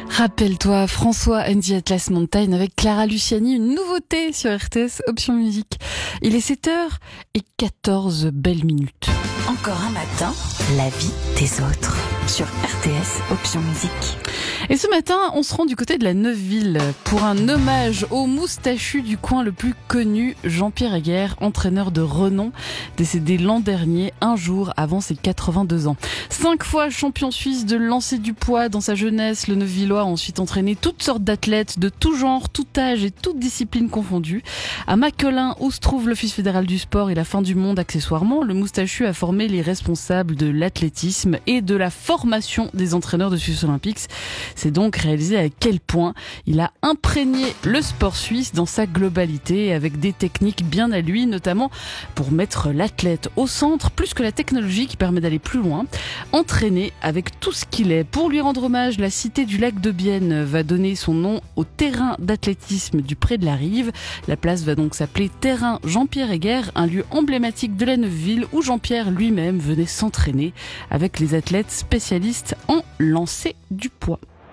Rappelle-toi, François and the Atlas Mountain avec Clara Luciani, une nouveauté sur RTS Option Musique. Il est 7h14 belles minutes. Encore un matin, la vie des autres sur RTS Option Musique. Et ce matin, on se rend du côté de la Neuveville pour un hommage au moustachu du coin le plus connu, Jean-Pierre Egger, entraîneur de renom, décédé l'an dernier, un jour avant ses 82 ans. 5 fois champion suisse de lancer du poids dans sa jeunesse, le Neuvillois a ensuite entraîné toutes sortes d'athlètes de tout genre, tout âge et toutes disciplines confondues. À Maquelin, où se trouve l'Office fédéral du sport et la fin du monde accessoirement, le moustachu a formé les responsables de l'athlétisme et de la formation des entraîneurs de Suisse Olympics. C'est donc réalisé à quel point il a imprégné le sport suisse dans sa globalité avec des techniques bien à lui, notamment pour mettre l'athlète au centre, plus que la technologie qui permet d'aller plus loin. Entraîné avec tout ce qu'il est. Pour lui rendre hommage, la cité du lac de Bienne va donner son nom au terrain d'athlétisme du Pré de la Rive. La place va donc s'appeler Terrain Jean-Pierre Egger, un lieu emblématique de la Neuveville où Jean-Pierre lui-même venait s'entraîner avec les athlètes spécialistes en lancer du poids.